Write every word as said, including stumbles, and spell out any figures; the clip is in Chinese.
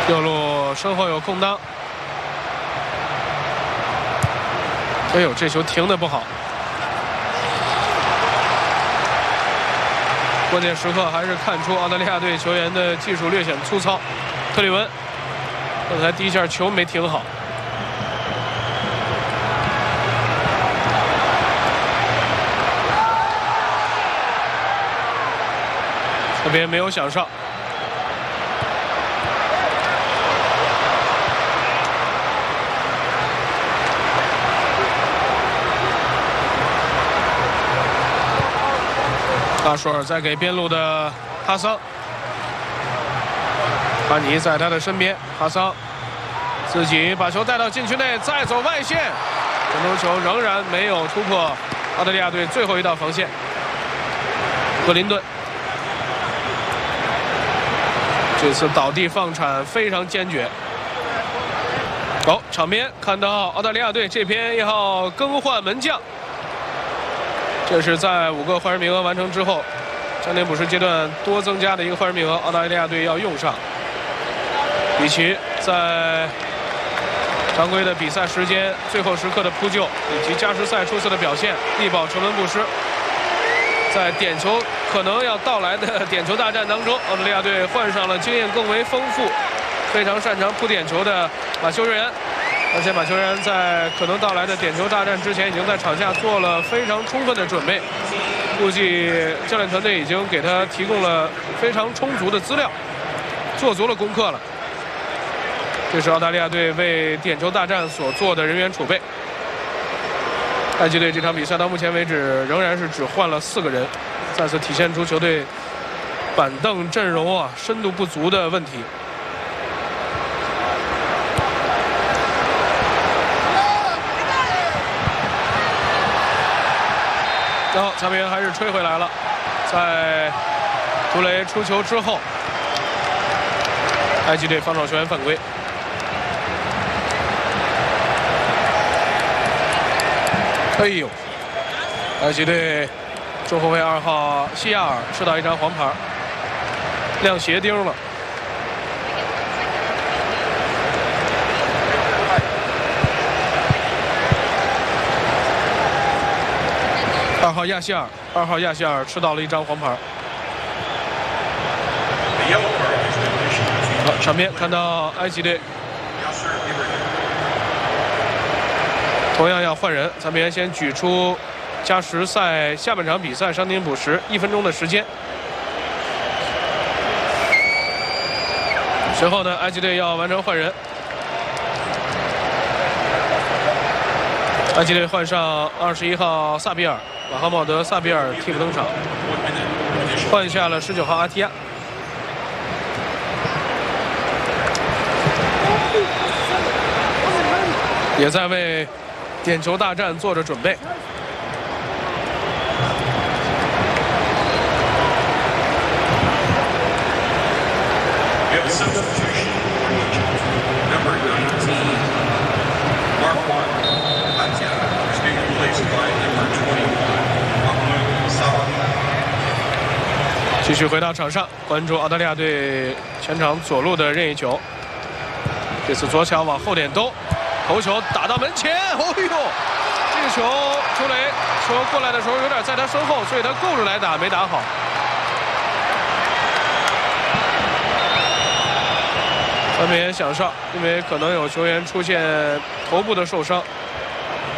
右路身后有空当。哎呦，这球停得不好。关键时刻还是看出澳大利亚队球员的技术略显粗糙。特里文刚才第一下球没停好。这边没有响上。阿舒尔再给边路的哈桑，巴尼在他的身边，哈桑自己把球带到禁区内，再走外线，这头球仍然没有突破澳大利亚队最后一道防线。格林顿这次倒地放铲非常坚决。好，场边看到澳大利亚队这边要更换门将。这是在五个换人名额完成之后，张天补时阶段多增加的一个换人名额，澳大利亚队要用上。比奇在常规的比赛时间、最后时刻的扑救以及加时赛出色的表现，力保城门不失。在点球可能要到来的点球大战当中，澳大利亚队换上了经验更为丰富、非常擅长扑点球的马修瑞安。而且马球员在可能到来的点球大战之前，已经在场下做了非常充分的准备。估计教练团队已经给他提供了非常充足的资料，做足了功课了。这是澳大利亚队为点球大战所做的人员储备。太极队这场比赛到目前为止仍然是只换了四个人，再次体现出球队板凳阵容啊深度不足的问题。然后裁判员还是吹回来了，在图雷出球之后，埃及队防守球员犯规。哎呦，埃及队中后卫二号西亚尔吃到一张黄牌，亮鞋钉了。二号亚希尔，二号亚希尔吃到了一张黄牌。好，场边看到埃及队同样要换人，咱们先举出加时赛下半场比赛伤停补时一分钟的时间。随后呢，埃及队要完成换人。埃及队换上二十一号萨比尔。马哈茂德·萨比尔替补登场，换下了十九号阿提亚。也在为点球大战做着准备。继续回到场上，关注澳大利亚队前场左路的任意球。这次左脚往后点兜，头球打到门前，哦呦！这个球出雷，球过来的时候有点在他身后，所以他够着来打，没打好。分别想上，因为可能有球员出现头部的受伤。